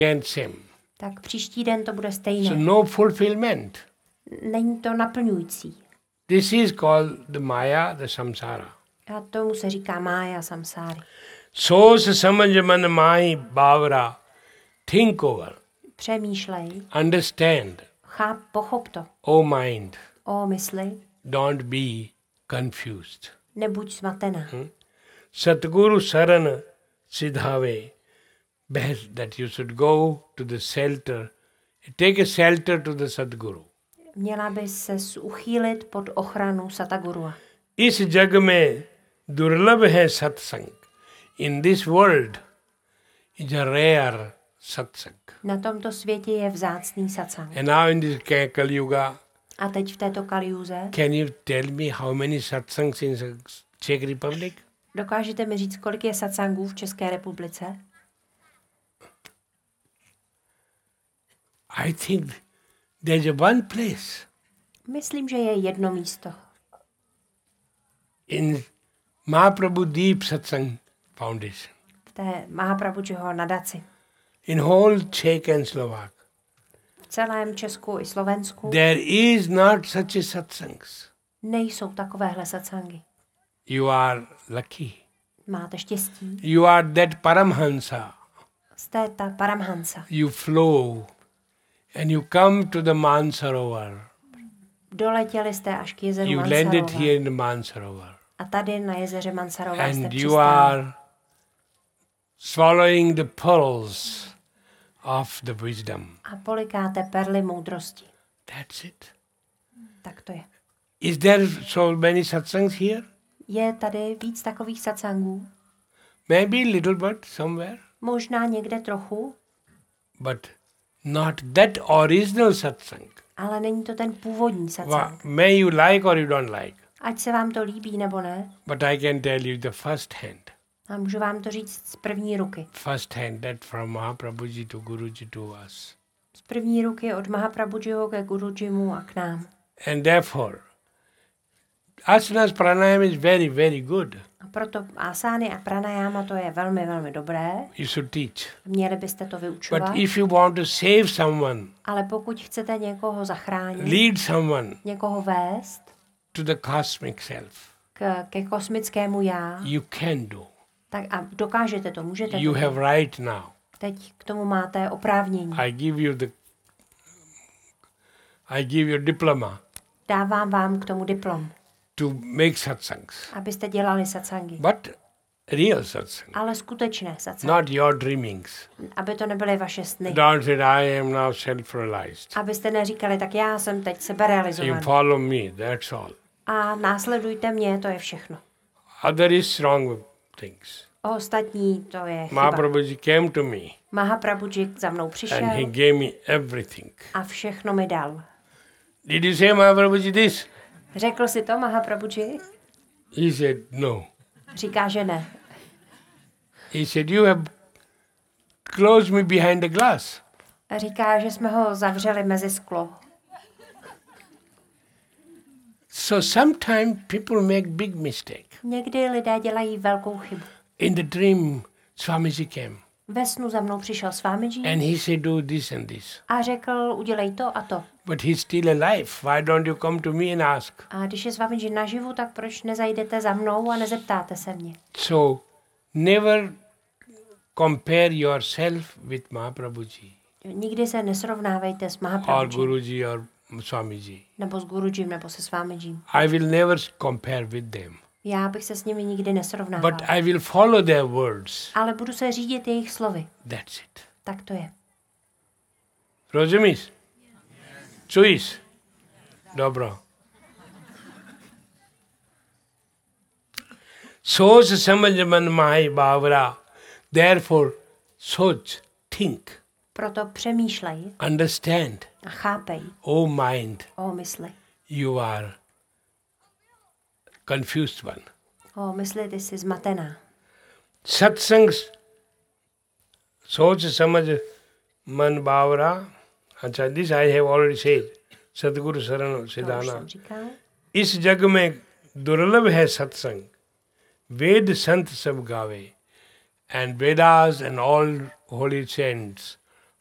and same. Tak příští den to bude stejné. So no fulfillment. Není to naplňující. This is called the Maya, the samsara. A tomu se říká mája samsáry. Soch samajh man mahi bavra. Think over. Přemýšlej, Understand. pochop to. O mind, O mysli, don't be confused. nebuď smatená. Satguru saran siddhave. Best that you should go to the shelter. Take a shelter to the Sadguru. Měla by se uchýlit pod ochranu Satagurua. इस जग में दुर्लभ है सत्संग. In this world is a rare satsang. Na tomto světě je vzácný satsang. And now in this Kali Yuga, A teď v této Kaliuze, can you tell me how many satsangs in Czech Republic? dokážete mi říct, kolik je satsangů v České republice? I think there's a one place Myslím, že je jedno místo. in Mahaprabhu Deep Satsang Foundation. V té Mahaprabhujiho nadaci. In whole Czech and Slovak. V celém Česku i Slovensku There is not such a satsangs. nejsou takovéhle satsangy. You are lucky. Máte štěstí. You are that Paramhansa. Jste ta Paramhansa. You flow and you come to the Mansarovar. Doletěli jste až k jezeru You landed Mansarova. here in the Mansarovar. A tady na jezeře Mansarova jste And you přistáli. are swallowing the pearls of the wisdom. A polikáte perly moudrosti. That's it. Tak to je. Is there so many satsangs here? Je tady víc takových satsangů? Maybe little bit somewhere. Možná někde trochu, But not that original satsang. ale není to ten původní satsang. May you like or you don't like. Ať se vám to líbí nebo ne, But I can tell you the first hand. a můžu vám to říct z první ruky. First hand that from Mahaprabhuji to Guruji to us. Z první ruky od Mahaprabhujiho ke Gurujimu a k nám. And therefore, asanas pranayam is very, very good. A proto asány a pranayama to je velmi, velmi dobré. You should teach. Měli byste to But vyučovat. if you want to save someone, Ale pokud chcete někoho zachránit, lead someone někoho vést to the cosmic self, ke kosmickému já, you can do. tak a dokážete to, můžete You to. have right now. Teď k tomu máte oprávnění. I give you diploma Dávám vám k tomu diplom, to make satsangs. abyste dělali satsangy. But real satsang, Ale skutečné satsangy. not your dreamings. Aby to nebyly vaše sny. Don't say, I am now self-realized. Abyste neříkali, tak já jsem teď You seberealizovaný. follow me, that's all. A následujte mě, to je všechno. Other is wrong things. Ostatní, to je chyba. Mahaprabhuji came to me Mahaprabhuji za mnou and he přišel gave me everything. a všechno mi dal. Did you say Mahaprabhuji this? Řekl si to Mahaprabhuji? He said, no. Říká, že ne. He said, you have closed me behind the glass. A říká, že jsme ho zavřeli mezi sklo. So sometimes people make big mistake. Někdy lidé dělají velkou chybu. In the dream, Swamiji came Ve snu za mnou přišel Swamiji and he said, do this and this. a řekl, udělej to a to. But he's still alive. Why don't you come to me and ask? A když je Swamiji naživu, tak proč nezajdete za mnou a nezeptáte se mě? So never compare yourself with Mahaprabhuji Nikdy se nesrovnávejte s or Mahaprabhuji Guruji or Swamiji. nebo s Gurujim nebo se Swamijím. I will never compare with them. Já bych se s nimi nikdy nesrovnával. But I will follow their words. Ale budu se řídit jejich slovy. That's it. Tak to je. Rozumiš? Čuješ? Dobro. Soch samajh man mahi bavra. Therefore, soch, think, Proto přemýšlej understand. a chápej O mind, o mysli. you are confused one. O mysli, ty jsi zmatená. Satsangs, soch samajh man bavra. Acha, this I have already said. Sadguru Saran To už Siddhana. jsem říkal. इस जग में दुर्लभ है सत्संग वेद संत सब गावे and Vedas and all holy saints